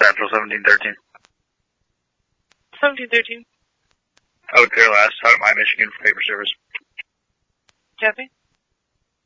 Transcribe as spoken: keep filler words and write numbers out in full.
Central, seventeen thirteen. seventeen thirteen. I would clear last out of my Michigan for paper service. Copy.